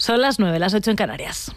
Son las 9, las 8 en Canarias.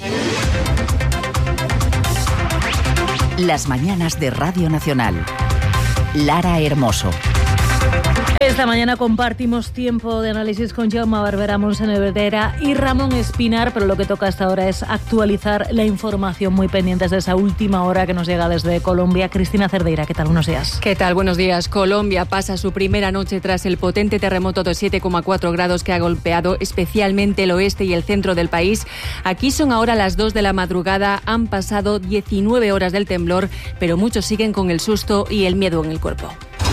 Las mañanas de Radio Nacional. Lara Hermoso. Esta mañana compartimos tiempo de análisis con Jaume Barberá, Montse Neverdera y Ramón Espinar, pero lo que toca hasta ahora es actualizar la información, muy pendientes de esa última hora que nos llega desde Colombia. Cristina Cerdeira, ¿qué tal? Buenos días. ¿Qué tal? Buenos días. Colombia pasa su primera noche tras el potente terremoto de 7,4 grados que ha golpeado especialmente el oeste y el centro del país. Aquí son ahora las 2 de la madrugada, han pasado 19 horas del temblor, pero muchos siguen con el susto y el miedo en el cuerpo.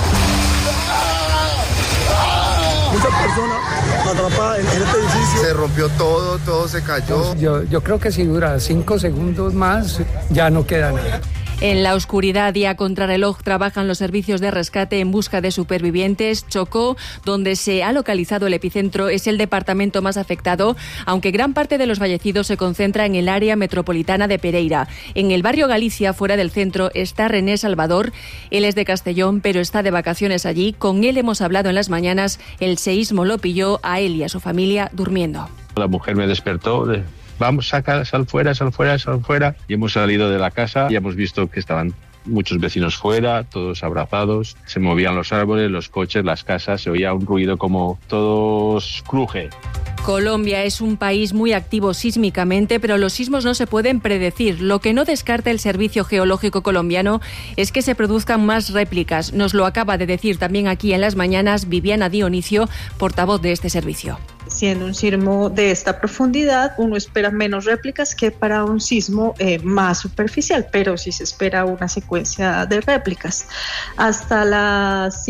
Muchas personas atrapadas en este edificio. Se rompió todo se cayó. Yo creo que si dura 5 segundos más, ya no queda nada. En la oscuridad y a contrarreloj trabajan los servicios de rescate en busca de supervivientes. Chocó, donde se ha localizado el epicentro, es el departamento más afectado, aunque gran parte de los fallecidos se concentra en el área metropolitana de Pereira. En el barrio Galicia, fuera del centro, está René Salvador. Él es de Castellón, pero está de vacaciones allí. Con él hemos hablado en las mañanas. El seísmo lo pilló a él y a su familia durmiendo. La mujer me despertó. Vamos, sal fuera. Y hemos salido de la casa y hemos visto que estaban muchos vecinos fuera, todos abrazados. Se movían los árboles, los coches, las casas. Se oía un ruido como todos cruje. Colombia es un país muy activo sísmicamente, pero los sismos no se pueden predecir. Lo que no descarta el Servicio Geológico colombiano es que se produzcan más réplicas. Nos lo acaba de decir también aquí en las mañanas Viviana Dionisio, portavoz de este servicio. Siendo un sismo de esta profundidad, uno espera menos réplicas que para un sismo más superficial, pero sí se espera una secuencia de réplicas. Hasta las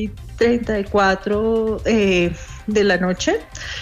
7:34 de la noche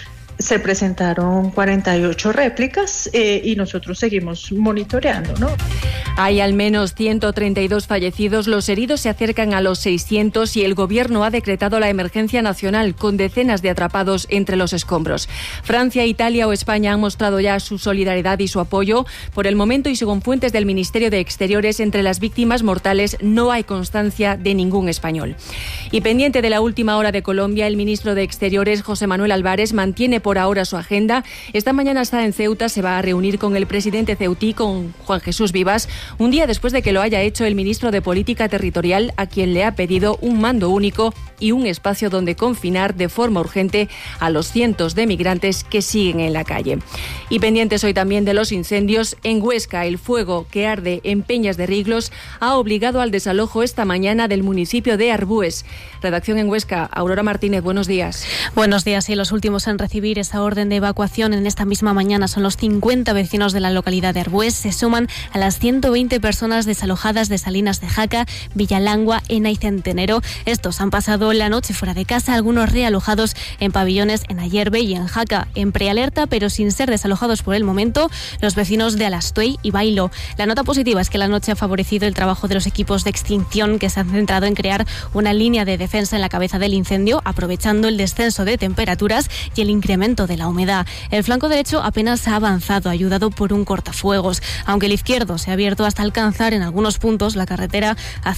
se presentaron 48 réplicas y nosotros seguimos monitoreando, ¿no? Hay al menos 132 fallecidos, los heridos se acercan a los 600 y el gobierno ha decretado la emergencia nacional con decenas de atrapados entre los escombros. Francia, Italia o España han mostrado ya su solidaridad y su apoyo. Por el momento y según fuentes del Ministerio de Exteriores, entre las víctimas mortales no hay constancia de ningún español. Y pendiente de la última hora de Colombia, el ministro de Exteriores, José Manuel Álvarez, mantiene por ahora su agenda. Esta mañana está en Ceuta, se va a reunir con el presidente ceutí, con Juan Jesús Vivas, un día después de que lo haya hecho el ministro de Política Territorial, a quien le ha pedido un mando único y un espacio donde confinar de forma urgente a los cientos de migrantes que siguen en la calle. Y pendientes hoy también de los incendios, en Huesca el fuego que arde en Peñas de Riglos ha obligado al desalojo esta mañana del municipio de Arbues. Redacción en Huesca, Aurora Martínez, buenos días. Buenos días, y los últimos en recibir esa orden de evacuación en esta misma mañana son los 50 vecinos de la localidad de Arbues. Se suman a las 120 personas desalojadas de Salinas de Jaca, Villalangua, Ena y Centenero. Estos han pasado la noche fuera de casa, algunos realojados en pabellones en Ayerbe y en Jaca, en prealerta, pero sin ser desalojados por el momento, los vecinos de Alastuey y Bailo. La nota positiva es que la noche ha favorecido el trabajo de los equipos de extinción, que se han centrado en crear una línea de defensa en la cabeza del incendio, aprovechando el descenso de temperaturas y el incremento de la humedad. El flanco derecho apenas ha avanzado, ayudado por un cortafuegos, aunque el izquierdo se ha abierto hasta alcanzar en algunos puntos la carretera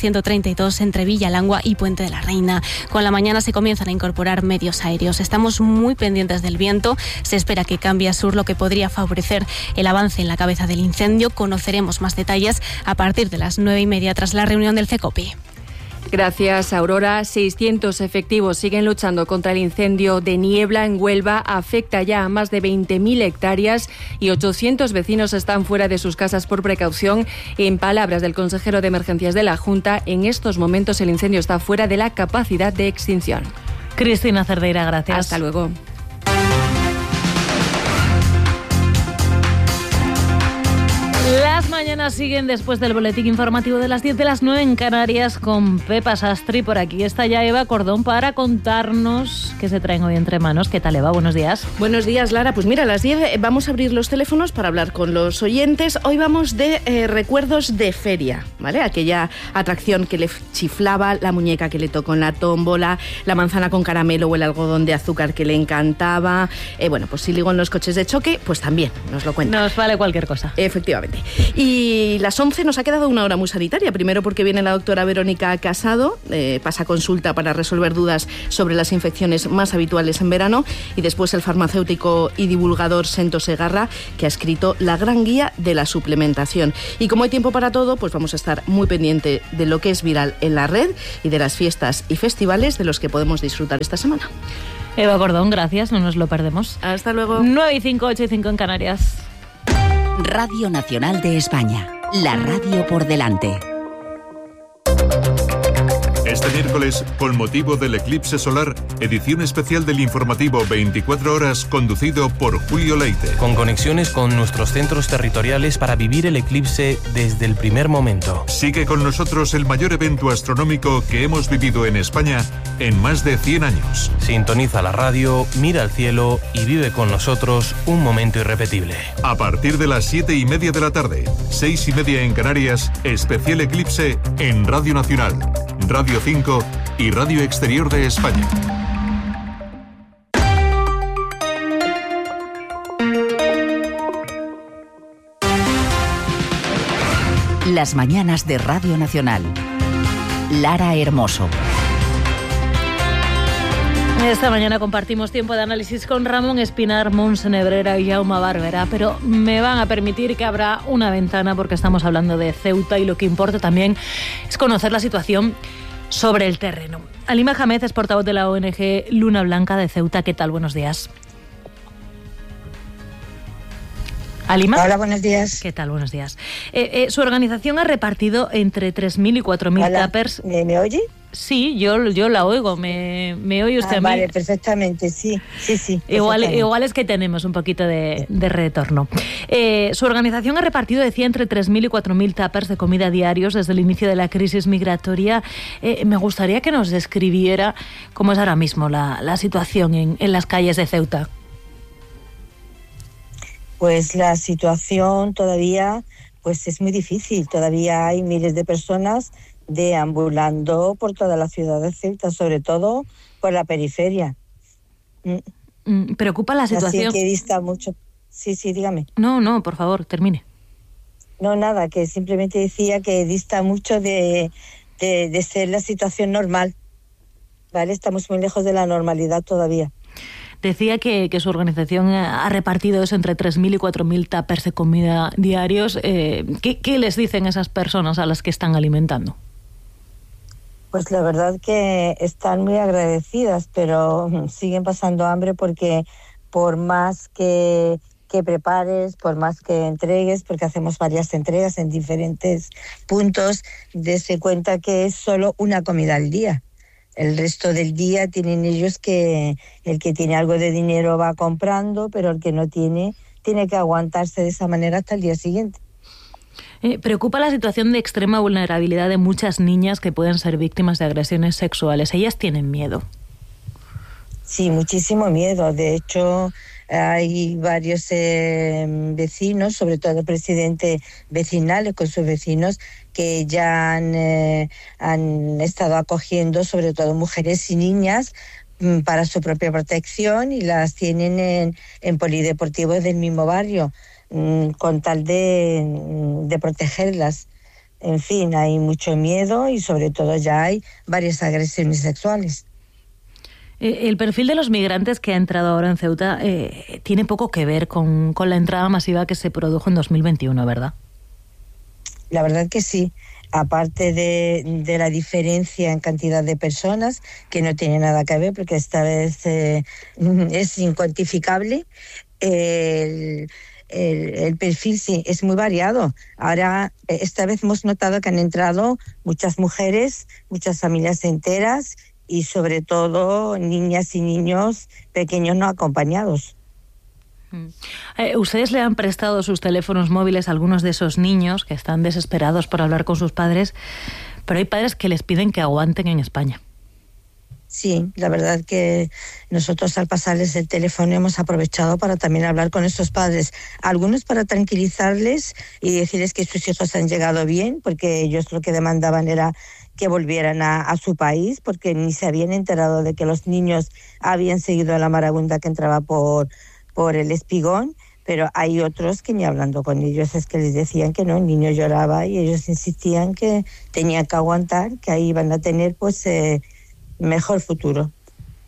A132 entre Villalangua y Puente de la Reina. Con la mañana se comienzan a incorporar medios aéreos. Estamos muy pendientes del viento. Se espera que cambie a sur, lo que podría favorecer el avance en la cabeza del incendio. Conoceremos más detalles a partir de las 9:30 tras la reunión del CECOPI. Gracias, Aurora. 600 efectivos siguen luchando contra el incendio de niebla en Huelva. Afecta ya a más de 20.000 hectáreas y 800 vecinos están fuera de sus casas por precaución. En palabras del consejero de Emergencias de la Junta, en estos momentos el incendio está fuera de la capacidad de extinción. Cristina Cerdeira, gracias. Hasta luego. Las mañanas siguen después del boletín informativo de las 10 de las 9 en Canarias con Pepa Sastri. Por aquí está ya Eva Cordón para contarnos qué se traen hoy entre manos. ¿Qué tal, Eva? Buenos días. Buenos días, Lara. Pues mira, a las 10 vamos a abrir los teléfonos para hablar con los oyentes. Hoy vamos de recuerdos de feria, ¿vale? Aquella atracción que le chiflaba, la muñeca que le tocó en la tómbola, la manzana con caramelo o el algodón de azúcar que le encantaba. Bueno, pues si ligó en los coches de choque, pues también nos lo cuenta. Nos vale cualquier cosa. Efectivamente. Y las 11 nos ha quedado una hora muy sanitaria. Primero porque viene la doctora Verónica Casado, pasa consulta para resolver dudas sobre las infecciones más habituales en verano, y después el farmacéutico y divulgador Sento Segarra, que ha escrito La gran guía de la suplementación. Y como hay tiempo para todo, pues vamos a estar muy pendiente de lo que es viral en la red y de las fiestas y festivales de los que podemos disfrutar esta semana. Eva Cordón, gracias, no nos lo perdemos. Hasta luego. 9:05, 8:05 en Canarias. Radio Nacional de España, la radio por delante. Este miércoles, con motivo del eclipse solar, edición especial del informativo 24 horas conducido por Julio Leite. Con conexiones con nuestros centros territoriales para vivir el eclipse desde el primer momento. Sigue con nosotros el mayor evento astronómico que hemos vivido en España en más de 100 años. Sintoniza la radio, mira al cielo y vive con nosotros un momento irrepetible. A partir de las 7:30 de la tarde, 6:30 en Canarias, especial eclipse en Radio Nacional, Radio 5 y Radio Exterior de España. Las mañanas de Radio Nacional. Lara Hermoso. Esta mañana compartimos tiempo de análisis con Ramón Espinar, Montse Nebrera y Jaume Barberá, pero me van a permitir que abra una ventana porque estamos hablando de Ceuta y lo que importa también es conocer la situación sobre el terreno. Halima Hamed es portavoz de la ONG Luna Blanca de Ceuta. ¿Qué tal? Buenos días. Halima. Hola, buenos días. ¿Qué tal? Buenos días. Su organización ha repartido entre 3.000 y 4.000 tuppers. ¿Me oye? Sí, yo la oigo. ¿Me oye usted a mí? Vale, perfectamente, sí. Igual es que tenemos un poquito de retorno. Su organización ha repartido, decía, entre 3.000 y 4.000 tuppers de comida diarios desde el inicio de la crisis migratoria. Me gustaría que nos describiera cómo es ahora mismo la situación en las calles de Ceuta. Pues la situación todavía pues es muy difícil. Todavía hay miles de personas deambulando por toda la ciudad de Ceuta, sobre todo por la periferia. ¿Preocupa la situación? Así que dista mucho. Sí, dígame. No, por favor, termine. No, nada, que simplemente decía que dista mucho de ser la situación normal. ¿Vale? Estamos muy lejos de la normalidad todavía. Decía que su organización ha repartido eso entre 3.000 y 4.000 tuppers de comida diarios. ¿Qué les dicen esas personas a las que están alimentando? Pues la verdad que están muy agradecidas, pero siguen pasando hambre porque por más que prepares, por más que entregues, porque hacemos varias entregas en diferentes puntos, dése cuenta que es solo una comida al día. El resto del día tienen ellos que el que tiene algo de dinero va comprando, pero el que no tiene que aguantarse de esa manera hasta el día siguiente. Preocupa la situación de extrema vulnerabilidad de muchas niñas que pueden ser víctimas de agresiones sexuales. Ellas tienen miedo. Sí, muchísimo miedo. De hecho, hay varios vecinos, sobre todo el presidente vecinal con sus vecinos, que ya han estado acogiendo sobre todo mujeres y niñas para su propia protección y las tienen en polideportivos del mismo barrio con tal de protegerlas. En fin, hay mucho miedo y sobre todo ya hay varias agresiones sexuales. El perfil de los migrantes que ha entrado ahora en Ceuta tiene poco que ver con la entrada masiva que se produjo en 2021, ¿verdad? La verdad que sí. Aparte de la diferencia en cantidad de personas, que no tiene nada que ver, porque esta vez es incuantificable, el perfil sí, es muy variado. Ahora, esta vez hemos notado que han entrado muchas mujeres, muchas familias enteras y sobre todo niñas y niños pequeños no acompañados. Ustedes le han prestado sus teléfonos móviles a algunos de esos niños que están desesperados por hablar con sus padres, pero hay padres que les piden que aguanten en España. Sí, la verdad que nosotros al pasarles el teléfono hemos aprovechado para también hablar con estos padres. Algunos para tranquilizarles y decirles que sus hijos han llegado bien, porque ellos lo que demandaban era que volvieran a su país, porque ni se habían enterado de que los niños habían seguido la marabunta que entraba por el Espigón, pero hay otros que ni hablando con ellos es que les decían que no, el niño lloraba y ellos insistían que tenían que aguantar, que ahí iban a tener pues mejor futuro.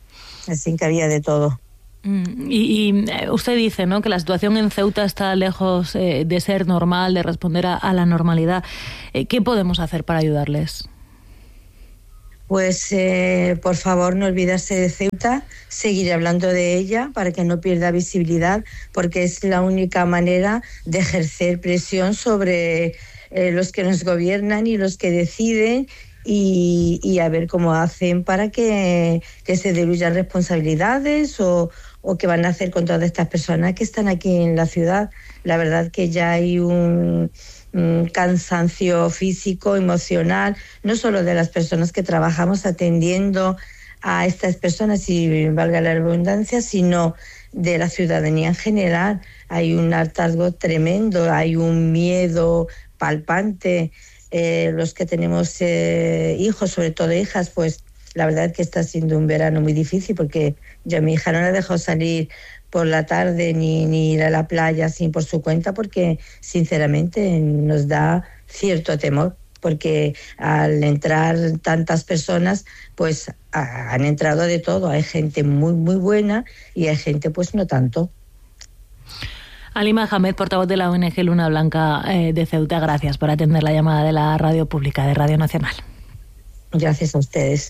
Así que había de todo. Y usted dice, ¿no?, que la situación en Ceuta está lejos de ser normal, de responder a la normalidad. ¿Qué podemos hacer para ayudarles? Pues por favor no olvidarse de Ceuta, seguir hablando de ella para que no pierda visibilidad, porque es la única manera de ejercer presión sobre los que nos gobiernan y los que deciden, y a ver cómo hacen para que se diluyan responsabilidades o qué van a hacer con todas estas personas que están aquí en la ciudad. La verdad que ya hay un cansancio físico, emocional, no solo de las personas que trabajamos atendiendo a estas personas, y valga la redundancia, sino de la ciudadanía en general. Hay un hartazgo tremendo, hay un miedo palpante. Los que tenemos hijos, sobre todo hijas, pues la verdad que está siendo un verano muy difícil, porque yo a mi hija no la dejo salir por la tarde ni ir a la playa sin por su cuenta, porque sinceramente nos da cierto temor, porque al entrar tantas personas pues han entrado de todo. Hay gente muy muy buena y hay gente pues no tanto. Halima Hamed, portavoz de la ONG Luna Blanca de Ceuta, gracias por atender la llamada de la radio pública de Radio Nacional. Gracias a ustedes.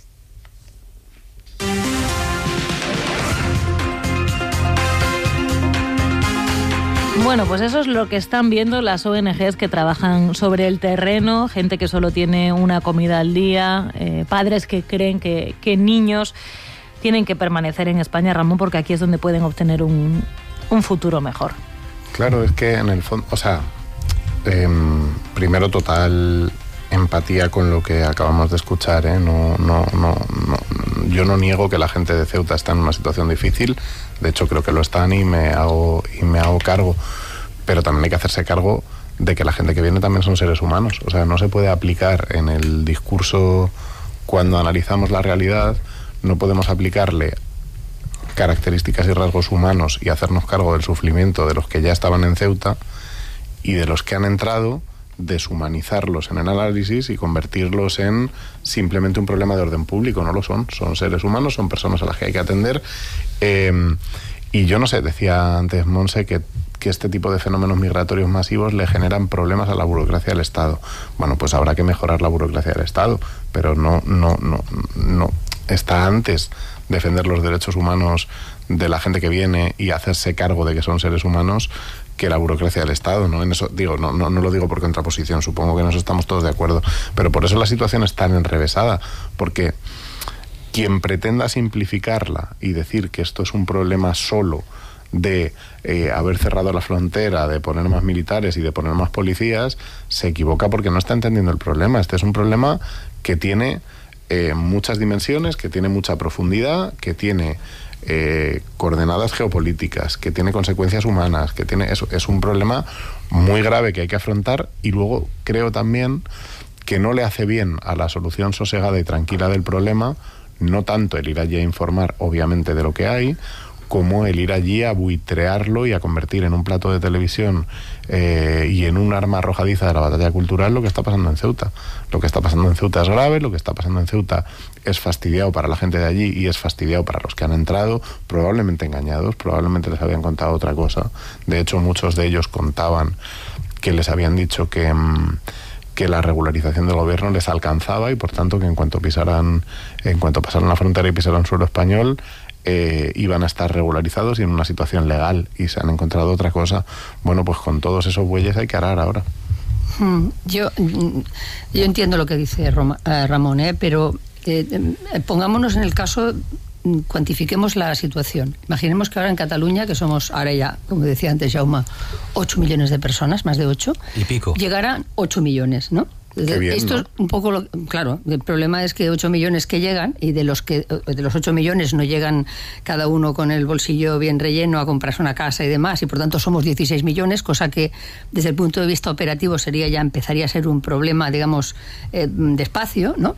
Bueno, pues eso es lo que están viendo las ONGs que trabajan sobre el terreno, gente que solo tiene una comida al día, padres que creen que niños tienen que permanecer en España, Ramón, porque aquí es donde pueden obtener un futuro mejor. Claro, es que en el fondo, primero total empatía con lo que acabamos de escuchar, ¿eh? No, yo no niego que la gente de Ceuta está en una situación difícil. De hecho, creo que lo están y me hago cargo. Pero también hay que hacerse cargo de que la gente que viene también son seres humanos. O sea, no se puede aplicar en el discurso, cuando analizamos la realidad, no podemos aplicarle características y rasgos humanos y hacernos cargo del sufrimiento de los que ya estaban en Ceuta y de los que han entrado, deshumanizarlos en el análisis y convertirlos en simplemente un problema de orden público. No lo son seres humanos, son personas a las que hay que atender. Y yo no sé, decía antes Monse que este tipo de fenómenos migratorios masivos le generan problemas a la burocracia del Estado. Bueno, pues habrá que mejorar la burocracia del Estado, pero no está antes defender los derechos humanos de la gente que viene y hacerse cargo de que son seres humanos que la burocracia del Estado, ¿no? En eso digo, no lo digo por contraposición, supongo que en eso estamos todos de acuerdo, pero por eso la situación es tan enrevesada, porque quien pretenda simplificarla y decir que esto es un problema solo de haber cerrado la frontera, de poner más militares y de poner más policías, se equivoca porque no está entendiendo el problema. Este es un problema que tiene muchas dimensiones, que tiene mucha profundidad, que tiene coordenadas geopolíticas, que tiene consecuencias humanas, que tiene es un problema muy grave que hay que afrontar. Y luego creo también que no le hace bien a la solución sosegada y tranquila del problema, no tanto el ir allí a informar, obviamente, de lo que hay, como el ir allí a buitrearlo y a convertir en un plato de televisión y en un arma arrojadiza de la batalla cultural lo que está pasando en Ceuta. Lo que está pasando en Ceuta es grave, lo que está pasando en Ceuta es fastidiado para la gente de allí y es fastidiado para los que han entrado, probablemente engañados, probablemente les habían contado otra cosa. De hecho, muchos de ellos contaban que les habían dicho que la regularización del gobierno les alcanzaba y por tanto que en cuanto pasaran la frontera y pisaran suelo español, iban a estar regularizados y en una situación legal, y se han encontrado otra cosa. Bueno, pues con todos esos bueyes hay que arar ahora. Yo entiendo lo que dice Ramón, pero pongámonos en el caso, cuantifiquemos la situación. Imaginemos que ahora en Cataluña, que somos ahora ya, como decía antes Jaume, 8 millones de personas, más de 8, y pico, llegarán 8 millones, ¿no? Bien, esto, ¿no? Es un poco claro, el problema es que 8 millones que llegan, y de los 8 millones no llegan cada uno con el bolsillo bien relleno a comprarse una casa y demás, y por tanto somos 16 millones, cosa que desde el punto de vista operativo empezaría a ser un problema, digamos, de espacio, ¿no?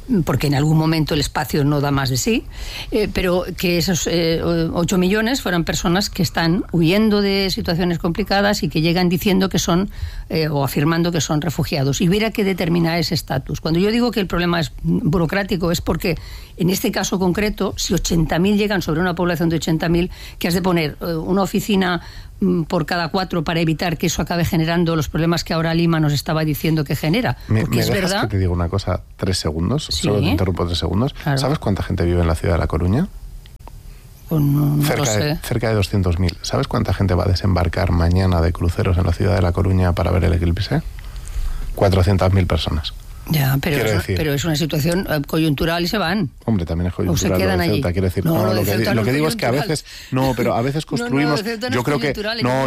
porque en algún momento el espacio no da más de sí, pero que esos 8 millones fueran personas que están huyendo de situaciones complicadas y que llegan diciendo que son, o afirmando que son refugiados. Y hubiera que determinar ese estatus. Cuando yo digo que el problema es burocrático, es porque en este caso concreto, si 80.000 llegan sobre una población de 80.000, que has de poner una oficina por cada 4 para evitar que eso acabe generando los problemas que ahora Lima nos estaba diciendo que genera. Porque es dejas verdad que te digo una cosa, 3 segundos, ¿Sí? Solo te interrumpo 3 segundos. Claro. ¿Sabes cuánta gente vive en la ciudad de La Coruña? Pues no lo sé. Cerca de 200.000. ¿Sabes cuánta gente va a desembarcar mañana de cruceros en la ciudad de La Coruña para ver el eclipse? 400.000 personas. Ya, pero es una situación coyuntural y se van. Hombre, también es coyuntural. O se quedan lo de Ceuta, allí. quiero decir, lo que digo es que a veces, pero a veces construimos. Yo creo que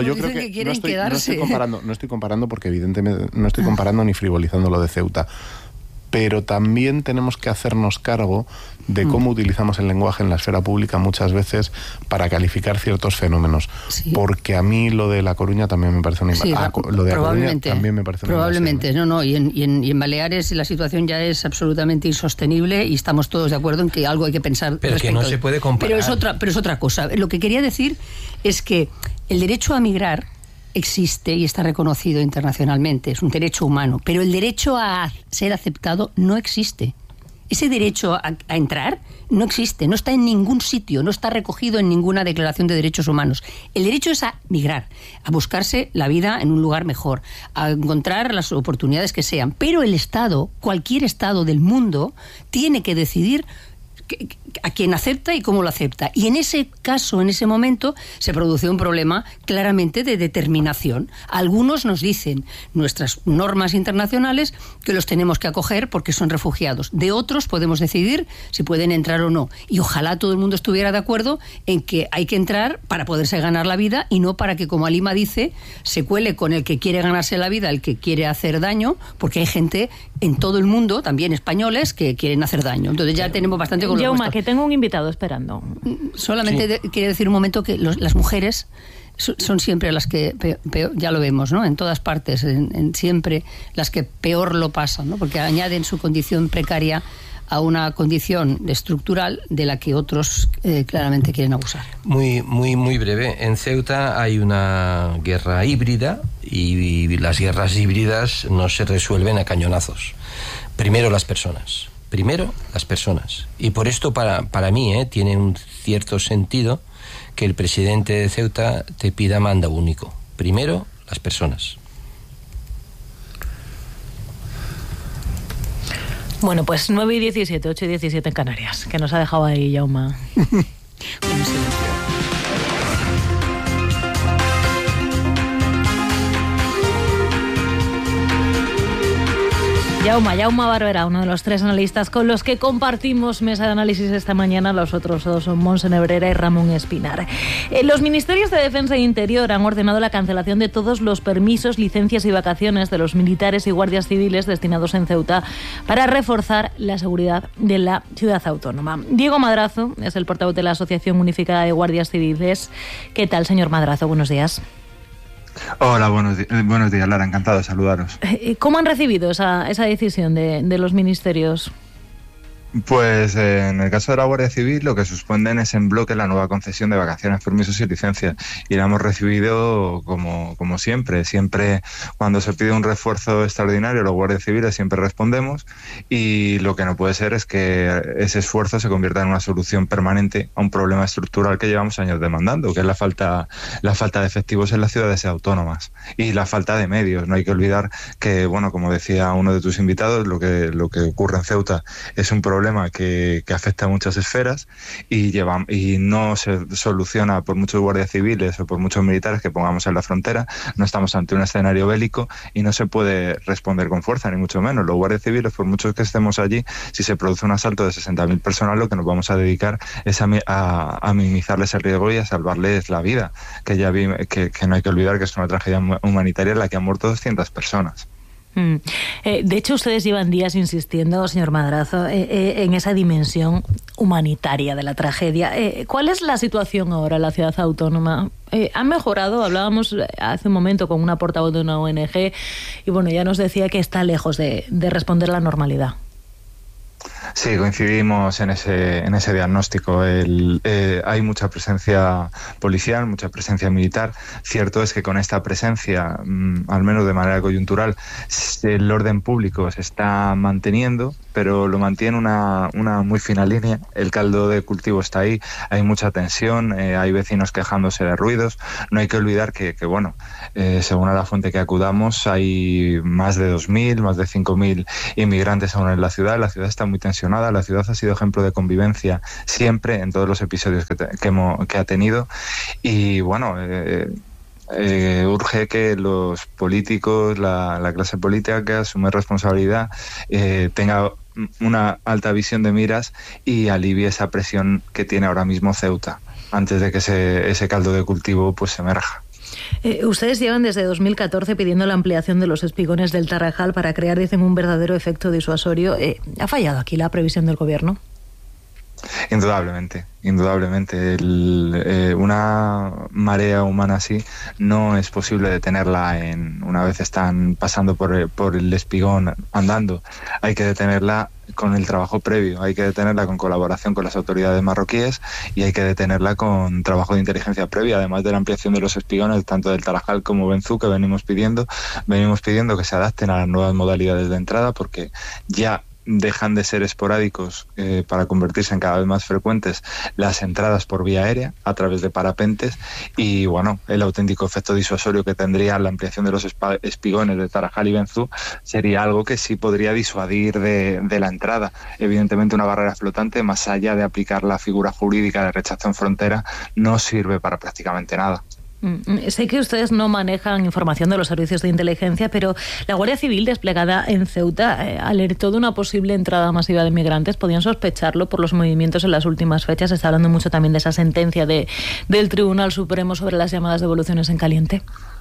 no estoy comparando porque evidentemente no estoy comparando ni frivolizando lo de Ceuta. Pero también tenemos que hacernos cargo de cómo utilizamos el lenguaje en la esfera pública muchas veces para calificar ciertos fenómenos. Sí. Porque a mí lo de La Coruña también me parece una invasión. Lo de La Coruña también me parece una invasión. Probablemente, y en Baleares la situación ya es absolutamente insostenible y estamos todos de acuerdo en que algo hay que pensar. Pero que no se puede comparar. Pero es otra cosa. Lo que quería decir es que el derecho a migrar existe y está reconocido internacionalmente, es un derecho humano, pero el derecho a ser aceptado no existe. Ese derecho a entrar no existe, no está en ningún sitio, no está recogido en ninguna declaración de derechos humanos. El derecho es a migrar, a buscarse la vida en un lugar mejor, a encontrar las oportunidades que sean, pero el Estado, cualquier Estado del mundo, tiene que decidir a quién acepta y cómo lo acepta. Y en ese caso, en ese momento, se produce un problema claramente de determinación. Algunos nos dicen nuestras normas internacionales que los tenemos que acoger porque son refugiados. De otros podemos decidir si pueden entrar o no. Y ojalá todo el mundo estuviera de acuerdo en que hay que entrar para poderse ganar la vida y no para que, como Alima dice, se cuele con el que quiere ganarse la vida, el que quiere hacer daño, porque hay gente en todo el mundo, también españoles, que quieren hacer daño. Entonces ya tenemos bastante con Jaume, que tengo un invitado esperando. Solamente quiero decir un momento que las mujeres son siempre las que peor, ya lo vemos, ¿no? En todas partes, siempre las que peor lo pasan, ¿no? Porque añaden su condición precaria a una condición estructural de la que otros claramente quieren abusar. Muy breve. En Ceuta hay una guerra híbrida y las guerras híbridas no se resuelven a cañonazos. Primero las personas. Y por esto para mí tiene un cierto sentido que el presidente de Ceuta te pida mando único. Primero las personas. Bueno, pues 9:17, 8:17 en Canarias, que nos ha dejado ahí Jaume. Jaume Barberá, uno de los 3 analistas con los que compartimos mesa de análisis esta mañana. Los otros 2 son Montse Nebrera y Ramón Espinar. Los ministerios de Defensa e Interior han ordenado la cancelación de todos los permisos, licencias y vacaciones de los militares y guardias civiles destinados en Ceuta para reforzar la seguridad de la ciudad autónoma. Diego Madrazo es el portavoz de la Asociación Unificada de Guardias Civiles. ¿Qué tal, señor Madrazo? Buenos días. Hola, buenos días, Lara, encantado de saludaros. ¿Cómo han recibido esa decisión de los ministerios? Pues en el caso de la Guardia Civil lo que suspenden es en bloque la nueva concesión de vacaciones, permisos y licencias, y la hemos recibido como siempre cuando se pide un refuerzo extraordinario los guardias civiles siempre respondemos, y lo que no puede ser es que ese esfuerzo se convierta en una solución permanente a un problema estructural que llevamos años demandando, que es la falta de efectivos en las ciudades autónomas y la falta de medios. No hay que olvidar que, bueno, como decía uno de tus invitados, lo que ocurre en Ceuta es un problema que afecta a muchas esferas y no se soluciona por muchos guardias civiles o por muchos militares que pongamos en la frontera. No estamos ante un escenario bélico y no se puede responder con fuerza, ni mucho menos. Los guardias civiles, por muchos que estemos allí, si se produce un asalto de 60.000 personas, lo que nos vamos a dedicar es a minimizarles el riesgo y a salvarles la vida, que no hay que olvidar que es una tragedia humanitaria en la que han muerto 200 personas. De hecho, ustedes llevan días insistiendo, señor Madrazo, en esa dimensión humanitaria de la tragedia. ¿Cuál es la situación ahora en la ciudad autónoma? ¿Ha mejorado? Hablábamos hace un momento con una portavoz de una ONG y bueno, ya nos decía que está lejos de responder a la normalidad. Sí, coincidimos en ese diagnóstico. Hay mucha presencia policial, mucha presencia militar. Cierto es que con esta presencia, al menos de manera coyuntural, el orden público se está manteniendo, pero lo mantiene una muy fina línea. El caldo de cultivo está ahí, hay mucha tensión, hay vecinos quejándose de ruidos. No hay que olvidar que según a la fuente que acudamos, hay más de 2.000, más de 5.000 inmigrantes aún en la ciudad. La ciudad está muy tensionada. La ciudad ha sido ejemplo de convivencia siempre en todos los episodios que ha tenido, y bueno, urge que los políticos, la clase política que asume responsabilidad, tenga una alta visión de miras y alivie esa presión que tiene ahora mismo Ceuta, antes de que ese caldo de cultivo pues se emerja. Ustedes llevan desde 2014 pidiendo la ampliación de los espigones del Tarajal para crear, dicen, un verdadero efecto disuasorio. ¿Ha fallado aquí la previsión del Gobierno? Indudablemente. Una marea humana así no es posible detenerla una vez están pasando por el espigón andando. Hay que detenerla con el trabajo previo, hay que detenerla con colaboración con las autoridades marroquíes y hay que detenerla con trabajo de inteligencia previa, además de la ampliación de los espigones, tanto del Tarajal como Benzú, que venimos pidiendo que se adapten a las nuevas modalidades de entrada, porque ya dejan de ser esporádicos para convertirse en cada vez más frecuentes las entradas por vía aérea a través de parapentes, y bueno, el auténtico efecto disuasorio que tendría la ampliación de los espigones de Tarajal y Benzú sería algo que sí podría disuadir de la entrada. Evidentemente, una barrera flotante, más allá de aplicar la figura jurídica de rechazo en frontera, no sirve para prácticamente nada. Sé que ustedes no manejan información de los servicios de inteligencia, pero la Guardia Civil desplegada en Ceuta alertó de una posible entrada masiva de migrantes. ¿Podían sospecharlo por los movimientos en las últimas fechas? Se está hablando mucho también de esa sentencia del Tribunal Supremo sobre las llamadas devoluciones en caliente.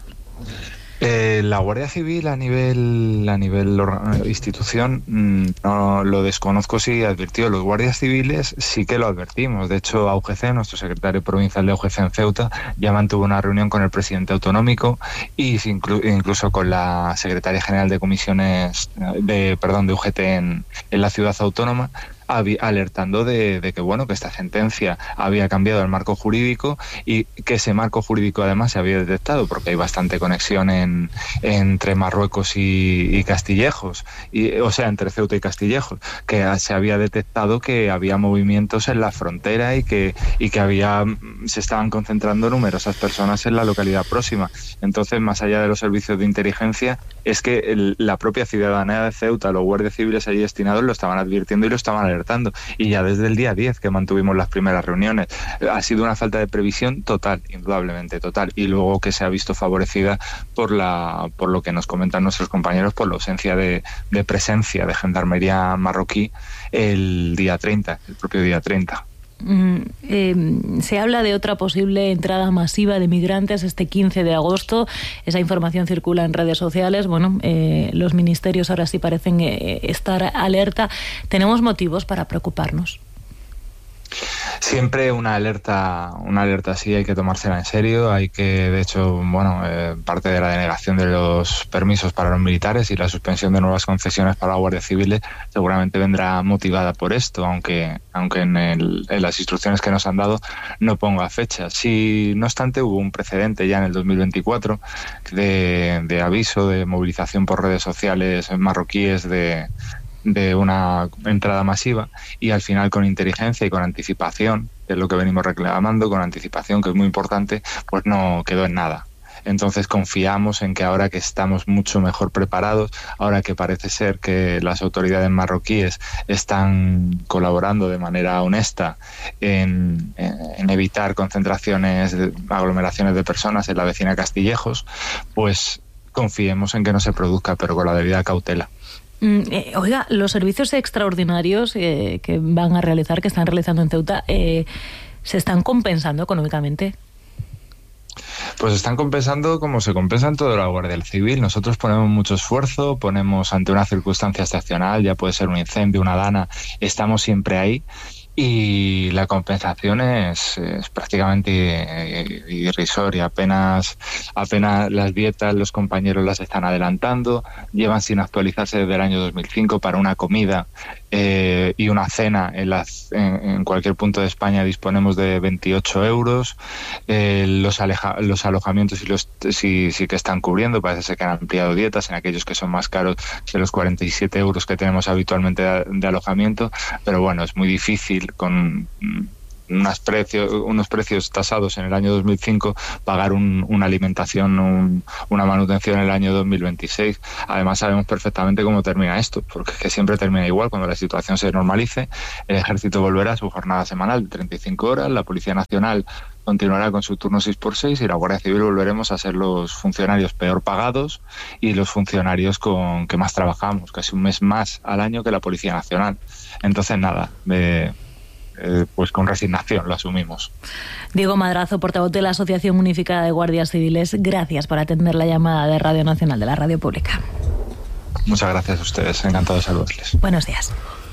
La Guardia Civil a nivel institución no lo desconozco si advirtió. Los guardias civiles sí que lo advertimos. De hecho, AUGC, nuestro secretario provincial de AUGC en Ceuta, ya mantuvo una reunión con el presidente autonómico y incluso con la secretaria general de comisiones de UGT en la ciudad autónoma, alertando de que esta sentencia había cambiado el marco jurídico y que ese marco jurídico además se había detectado, porque hay bastante conexión entre Marruecos y Castillejos, entre Ceuta y Castillejos, que se había detectado que había movimientos en la frontera y que se estaban concentrando numerosas personas en la localidad próxima. Entonces, más allá de los servicios de inteligencia, es que la propia ciudadanía de Ceuta, los guardias civiles allí destinados, lo estaban advirtiendo y lo estaban alertando. Y ya desde el día 10 que mantuvimos las primeras reuniones, ha sido una falta de previsión total, indudablemente total, y luego que se ha visto favorecida por lo que nos comentan nuestros compañeros, por la ausencia de presencia de gendarmería marroquí el propio día 30. Se habla de otra posible entrada masiva de migrantes este 15 de agosto. Esa información circula en redes sociales. Los ministerios ahora sí parecen estar alerta. ¿Tenemos motivos para preocuparnos? Siempre una alerta así hay que tomársela en serio. Hay que, de hecho, parte de la denegación de los permisos para los militares y la suspensión de nuevas concesiones para la Guardia Civil seguramente vendrá motivada por esto, aunque en las instrucciones que nos han dado no ponga fecha. Sí, no obstante, hubo un precedente ya en el 2024 de aviso de movilización por redes sociales marroquíes de una entrada masiva, y al final, con inteligencia y con anticipación, que es lo que venimos reclamando, con anticipación, que es muy importante, pues no quedó en nada. Entonces confiamos en que ahora que estamos mucho mejor preparados, ahora que parece ser que las autoridades marroquíes están colaborando de manera honesta en evitar concentraciones, aglomeraciones de personas en la vecina Castillejos, pues confiemos en que no se produzca, pero con la debida cautela. Oiga, los servicios extraordinarios que van a realizar, que están realizando en Ceuta, ¿se están compensando económicamente? Pues están compensando como se compensa en toda la Guardia Civil. Nosotros ponemos mucho esfuerzo, ponemos ante una circunstancia excepcional, ya puede ser un incendio, una dana, estamos siempre ahí. Y la compensación es prácticamente irrisoria. Apenas las dietas los compañeros las están adelantando, llevan sin actualizarse desde el año 2005 para una comida y una cena en cualquier punto de España disponemos de 28 euros. Los alojamientos sí que están cubriendo, parece ser que han ampliado dietas en aquellos que son más caros de los 47 euros que tenemos habitualmente de alojamiento, pero bueno, es muy difícil con unos precios tasados en el año 2005 pagar una alimentación, una manutención en el año 2026. Además sabemos perfectamente cómo termina esto, porque es que siempre termina igual. Cuando la situación se normalice, el Ejército volverá a su jornada semanal de 35 horas, la Policía Nacional continuará con su turno 6x6 y la Guardia Civil volveremos a ser los funcionarios peor pagados y los funcionarios con que más trabajamos, casi un mes más al año que la Policía Nacional. Entonces nada, pues con resignación lo asumimos. Diego Madrazo, portavoz de la Asociación Unificada de Guardias Civiles, gracias por atender la llamada de Radio Nacional, de la Radio Pública. Muchas gracias a ustedes, encantado de saludarles. Buenos días.